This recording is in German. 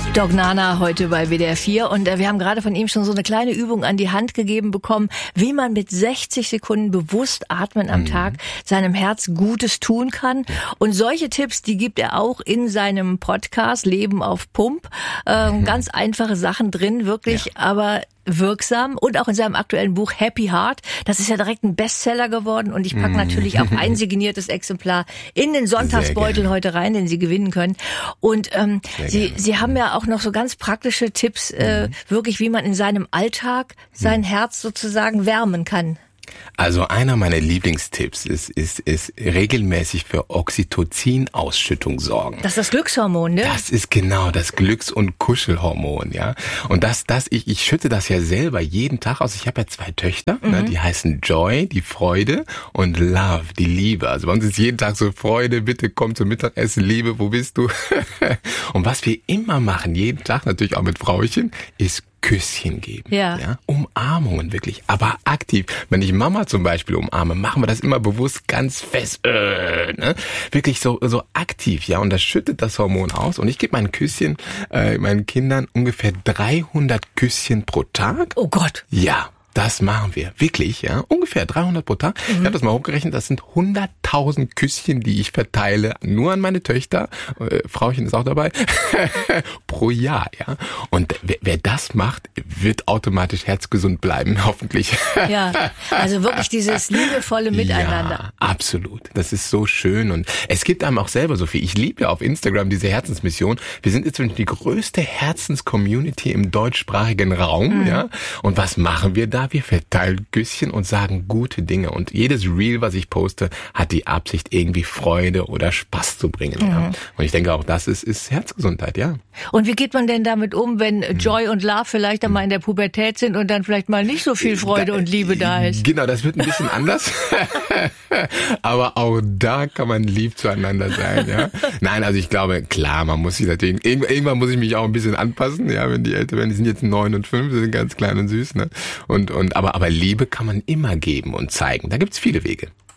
Doc Nana heute bei WDR 4 und wir haben gerade von ihm schon so eine kleine Übung an die Hand gegeben bekommen, wie man mit 60 Sekunden bewusst atmen am Tag seinem Herz Gutes tun kann. Und solche Tipps, die gibt er auch in seinem Podcast Leben auf Pump. Ganz einfache Sachen drin, wirklich, aber wirksam, und auch in seinem aktuellen Buch Happy Heart. Das ist ja direkt ein Bestseller geworden und ich packe natürlich auch ein signiertes Exemplar in den Sonntagsbeutel heute rein, den Sie gewinnen können. Und Sie haben ja auch noch so ganz praktische Tipps, wirklich, wie man in seinem Alltag sein Herz sozusagen wärmen kann. Also einer meiner Lieblingstipps ist regelmäßig für Oxytocin-Ausschüttung sorgen. Das ist das Glückshormon, ne? Das ist genau das Glücks- und Kuschelhormon, ja. Und ich schütte das ja selber jeden Tag aus. Ich habe ja 2 Töchter, ne, die heißen Joy, die Freude, und Love, die Liebe. Also bei uns ist jeden Tag so: Freude, bitte komm zum Mittagessen, Liebe, wo bist du? Und was wir immer machen, jeden Tag, natürlich auch mit Frauchen, ist Küsschen geben, ja, Umarmungen wirklich, aber aktiv. Wenn ich Mama zum Beispiel umarme, machen wir das immer bewusst ganz fest, ne? Wirklich so aktiv, ja, und das schüttet das Hormon aus. Und ich gebe meinen Kindern ungefähr 300 Küsschen pro Tag. Oh Gott. Ja. Das machen wir. Wirklich, ja. Ungefähr 300 pro Tag. Ich habe das mal hochgerechnet. Das sind 100.000 Küsschen, die ich verteile, nur an meine Töchter. Frauchen ist auch dabei. Pro Jahr, ja. Und wer das macht, wird automatisch herzgesund bleiben, hoffentlich. Ja, also wirklich dieses liebevolle Miteinander. Ja, absolut. Das ist so schön. Und es gibt einem auch selber so viel. Ich liebe ja auf Instagram diese Herzensmission. Wir sind jetzt die größte Herzenscommunity im deutschsprachigen Raum, ja. Und was machen wir da? Wir verteilen Küsschen und sagen gute Dinge. Und jedes Reel, was ich poste, hat die Absicht, irgendwie Freude oder Spaß zu bringen. Ja. Und ich denke auch, das ist Herzgesundheit, ja. Und wie geht man denn damit um, wenn Joy und Love vielleicht einmal in der Pubertät sind und dann vielleicht mal nicht so viel Freude und Liebe da ist? Genau, das wird ein bisschen anders. Aber auch da kann man lieb zueinander sein, ja. Nein, also ich glaube, klar, man muss sich natürlich, irgendwann muss ich mich auch ein bisschen anpassen, ja, wenn die älter werden, die sind jetzt 9 und 5, die sind ganz klein und süß, ne. Aber Liebe kann man immer geben und zeigen. Da gibt's viele Wege.